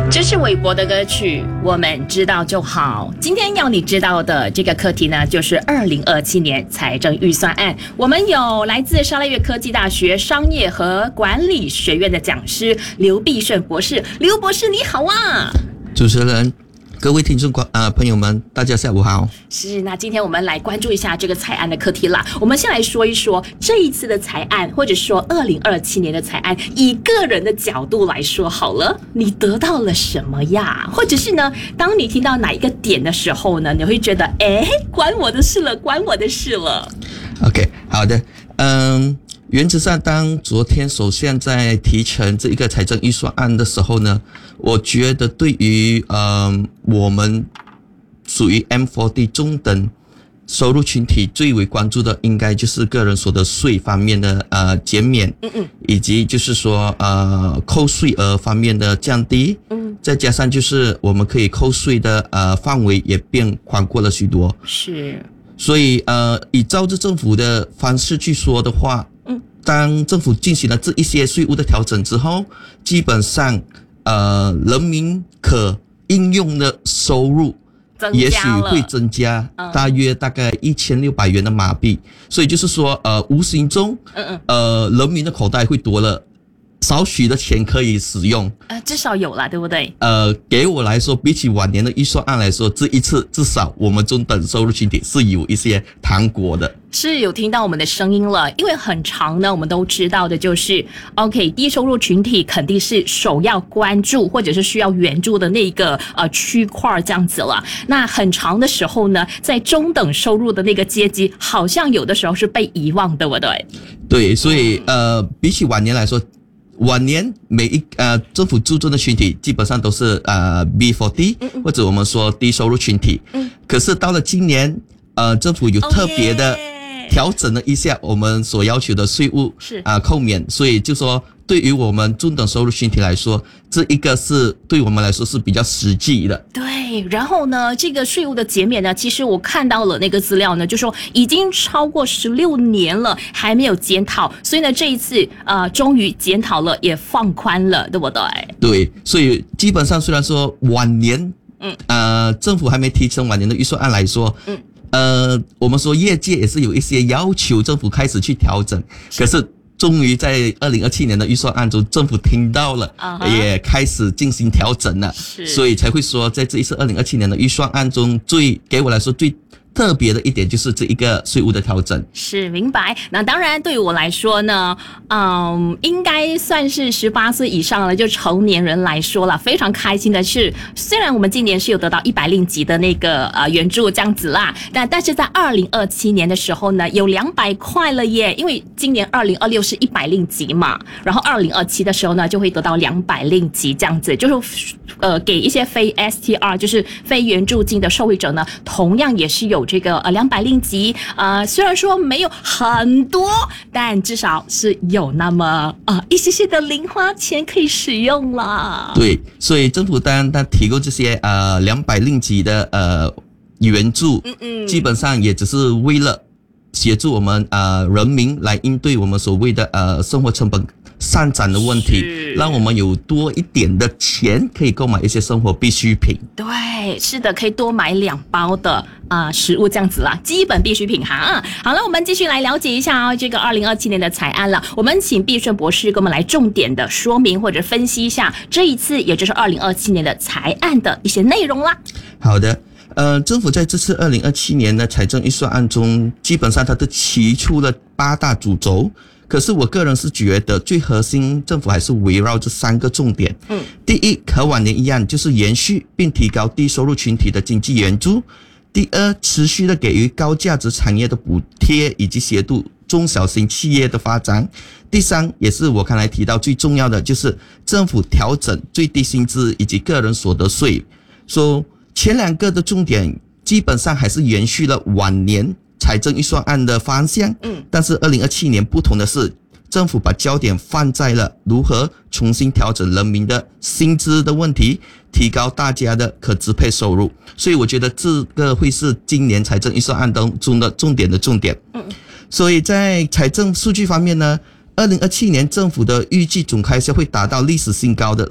这是韦伯的歌曲，我们知道就好。今天要你知道的这个课题呢，就是2027年财政预算案。我们有来自沙拉越科技大学商业和管理学院的讲师刘必胜博士。刘博士你好啊！ 主持人，各位听众朋友们，大家下午好。 是，那今天我们来关注一下这个财案的课题啦。我们先来说一说这一次的财案，或者说2027年的财案，以个人的角度来说好了，你得到了什么呀？或者是呢，当你听到哪一个点的时候呢，你会觉得，关我的事了，关我的事了。 OK， 好的，原则上，当昨天首相在提成这一个财政预算案的时候呢，我觉得对于我们属于 M40 中等收入群体最为关注的，应该就是个人所得税方面的减免，以及就是说扣税额方面的降低，再加上就是我们可以扣税的范围也变宽阔了许多。 是， 所以以照着政府的方式去说的话，当政府进行了这一些税务的调整之后，基本上人民可应用的收入也许会增加大概1600元的马币，所以就是说无形中人民的口袋会多了少许的钱可以使用， 至少有啦，对不对？ 给我来说，比起往年的预算案来说，这一次至少我们中等收入群体是有一些糖果的。 是有听到我们的声音了，因为很长呢，我们都知道的就是，OK， 低收入群体肯定是首要关注或者是需要援助的那个区块这样子了。那很长的时候呢，在中等收入的那个阶级，好像有的时候是被遗忘，对不对？ 对，所以比起往年来说。往年每一政府注重的群体基本上都是B40 或者我们说低收入群体，可是到了今年政府有特别的调整了一下我们所要求的税务扣免，所以就说对于我们中等收入群体来说，这一个是对我们来说是比较实际的。 对，然后呢，这个税务的减免呢，其实我看到了那个资料呢，就说已经超过16年了，还没有检讨，所以呢，这一次终于检讨了，也放宽了，对不对？ 对，所以基本上虽然说往年政府还没提成往年的预算案来说，我们说业界也是有一些要求政府开始去调整，可是终于在2027年的预算案中，政府听到了，也开始进行调整了，所以才会说在这一次2027年的预算案中，给我来说最特别的一点就是这一个税务的调整。 是，明白。那当然对于我来说呢，应该算是18岁以上了，就成年人来说了，非常开心的是，虽然我们今年是有得到100令吉的那个援助这样子啦，但是在2027年的时候呢，有200块了耶，因为今年2026是100令吉嘛，然后2027的时候呢，就会得到200令吉这样子，就是给一些非 STR 就是非援助金的受惠者呢，同样也是有这个200令吉，虽然说没有很多，但至少是有那么一些些的零花钱可以使用啦。 对，所以政府当然提供这些200令吉的援助，基本上也只是为了协助我们人民来应对我们所谓的生活成本上涨的问题，让我们有多一点的钱可以购买一些生活必需品。 对，是的，可以多买2包的食物这样子啦，基本必需品哈。好了，我们继续来了解一下这个2027年的财案了。我们请必胜博士给我们来重点的说明或者分析一下这一次也就是2027年的财案的一些内容啦。 好的。政府在这次2027年的财政预算案中，基本上它都提出了8大主轴，可是我个人是觉得最核心政府还是围绕这3个重点。第一，和往年一样，就是延续并提高低收入群体的经济援助。第二，持续的给予高价值产业的补贴，以及协助中小型企业的发展。第三，也是我刚才提到最重要的，就是政府调整最低薪资以及个人所得税。前2个的重点基本上还是延续了往年财政预算案的方向，但是2027年不同的是，政府把焦点放在了如何重新调整人民的薪资的问题，提高大家的可支配收入。所以我觉得这个会是今年财政预算案当中的重点。所以在财政数据方面呢， 2027年政府的预计总开销会达到历史新高的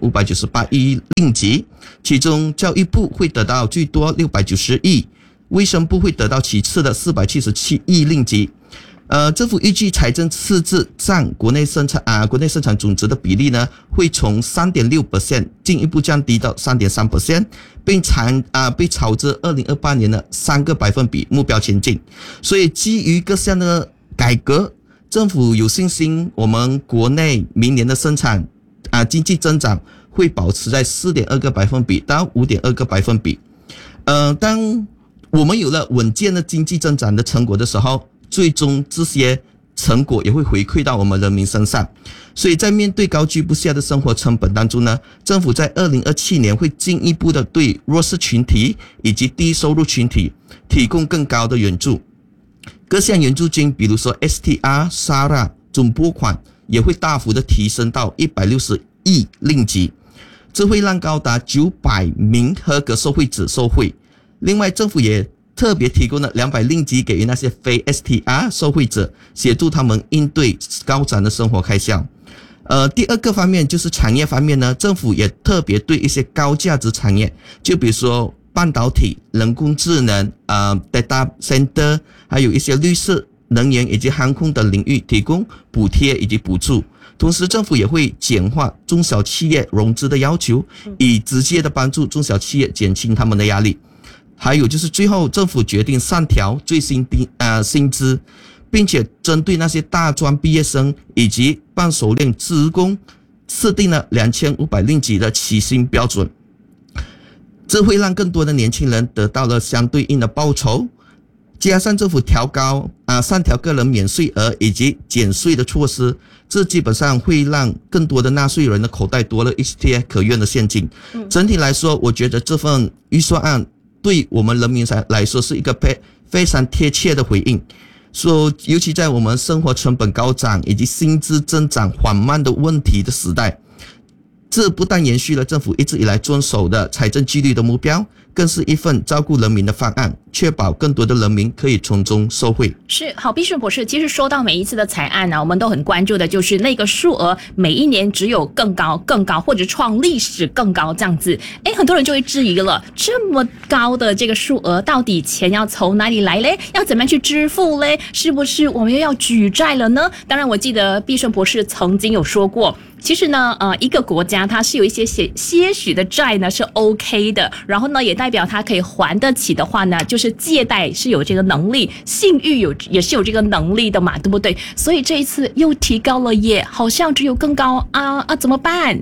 4598亿令吉，其中教育部会得到最多690亿，卫生部会得到其次的477亿令吉。政府预计财政赤字占国内生产总值的比例呢，会从 3.6% 进一步降低到 3.3%， 并被朝着2028年的3个百分比目标前进。所以基于各项的改革，政府有信心我们国内明年的生产经济增长会保持在 4.2 个百分比到 5.2 个百分比。当我们有了稳健的经济增长的成果的时候，最终这些成果也会回馈到我们人民身上。所以在面对高居不下的生活成本当中呢，政府在2027年会进一步的对弱势群体以及低收入群体提供更高的援助。各项援助金，比如说 STR、SARA 总拨款也会大幅的提升到160亿令吉，这会让高达900名合格受惠者受惠。另外，政府也特别提供了200令吉给予那些非 STR 受惠者，协助他们应对高涨的生活开销。第二个方面就是产业方面呢，政府也特别对一些高价值产业，就比如说半导体、人工智能、data center， 还有一些绿色能源以及航空等领域提供补贴以及补助。同时，政府也会简化中小企业融资的要求，以直接的帮助中小企业减轻他们的压力。还有就是最后政府决定上调最新薪资，并且针对那些大专毕业生以及半熟练职工设定了2500令吉的起薪标准，这会让更多的年轻人得到了相对应的报酬。加上政府上调个人免税额以及减税的措施，这基本上会让更多的纳税人的口袋多了一些可用的现金。整体来说，我觉得这份预算案对我们人民来说是一个非常贴切的回应。尤其在我们生活成本高涨以及薪资增长缓慢的问题的时代，这不但延续了政府一直以来遵守的财政纪律的目标，更是一份照顾人民的方案，确保更多的人民可以从中受惠。 是，好，毕顺博士，其实说到每一次的财案呢，我们都很关注的就是那个数额每一年只有更高更高，或者创历史更高这样子。很多人就会质疑了，这么高的这个数额，到底钱要从哪里来嘞？要怎么样去支付嘞？是不是我们又要举债了呢？当然，我记得毕顺博士曾经有说过，其实呢，一个国家它是有一些些许的债呢是 OK 的，然后呢也代表它可以还得起的话呢，就是借贷是有这个能力，信誉也是有这个能力的嘛，对不对？所以这一次又提高了耶，好像只有更高怎么办？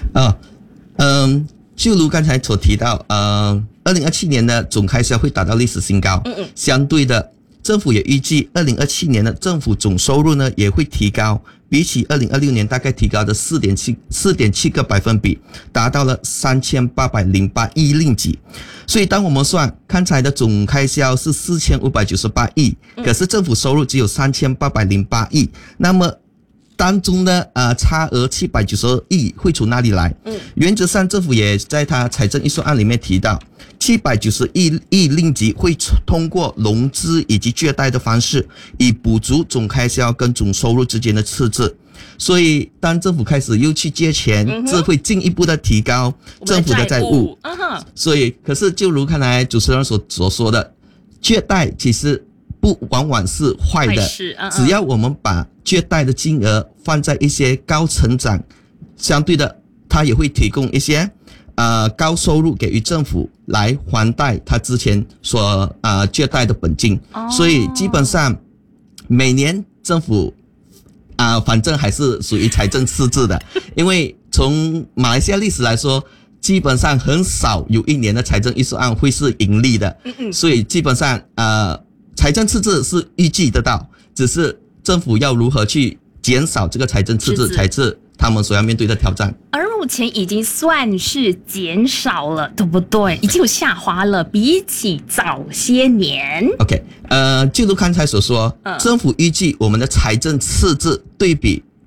就如刚才所提到，2027年的总开销会达到历史新高，相对的，政府也预计2027年的政府总收入呢也会提高，比起2026年大概提高的 4.7 个百分比，达到了3808亿令吉。所以当我们算刚才的总开销是4598亿，可是政府收入只有3808亿，那么当中的差额792亿会从哪里来？原则上政府也在他财政预算案里面提到，790亿令吉会通过融资以及借贷的方式，以补足总开销跟总收入之间的赤字。所以当政府开始又去借钱，这会进一步的提高政府的债务。所以可是就如刚才主持人所说的，借贷其实不往往是坏的，只要我们把借贷的金额放在一些高成长，相对的它也会提供一些高收入给予政府来还贷他之前所借贷的本金。所以基本上每年政府反正还是属于财政赤字的，因为从马来西亚历史来说，基本上很少有一年的财政预算案会是盈利的，所以基本上财政赤字是预计得到，只是政府要如何去减少这个财政赤字才是他们所要面对的挑战。 而目前已经算是减少了，对不对？已经有下滑了，比起早些年。 OK， 就如刚才所说，政府预计我们的财政赤字对比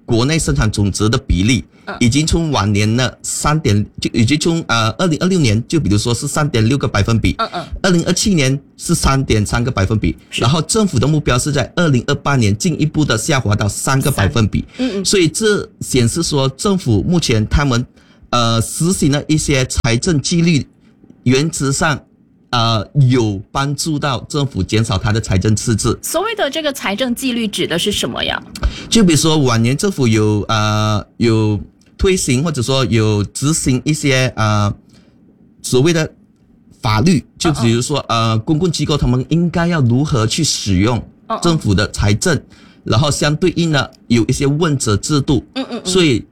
国内生产总值的比例，已经从往年的就已经从2026年就比如说是3.6个百分比，2027年是3.3个百分比，然后政府的目标是在2028年进一步的下滑到3个百分比，所以这显示说政府目前他们实行了一些财政纪律，原则上有帮助到政府减少它的财政赤字。 所谓的这个财政纪律指的是什么呀？ 就比如说往年政府有推行或者说有执行一些所谓的法律，就比如说公共机构他们应该要如何去使用政府的财政，然后相对应的有一些问责制度，所以